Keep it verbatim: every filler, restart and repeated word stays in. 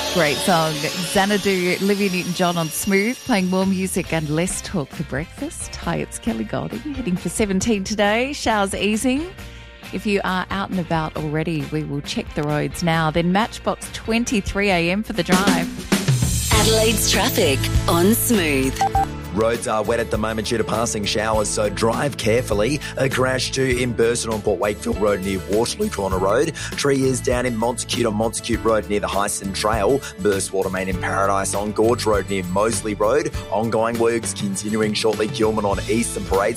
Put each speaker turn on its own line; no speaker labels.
Great song. Xanadu, Olivia Newton-John on Smooth, playing more music and less talk for breakfast. Hi, it's Kelly Golding, heading for seventeen today. Showers easing. If you are out and about already, we will check the roads now. Then Matchbox twenty-three a m for the drive.
Adelaide's traffic on Smooth.
Roads are wet at the moment due to passing showers, so drive carefully. A crash too in Burson on Port Wakefield Road near Waterloo Corner Road. Tree is down in Montacute on Montacute Road near the Hyson Trail. Burst water main in Paradise on Gorge Road near Moseley Road. Ongoing works continuing shortly. Gilman on Eastern Parade